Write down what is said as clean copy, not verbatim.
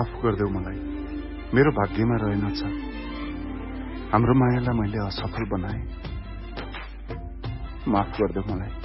माफ गरिदेऊ मलाई, मेरो भाग्यमा रहेनछ। हाम्रो मायालाई मैले असफल बनाए, माफ गरिदेऊ मलाई।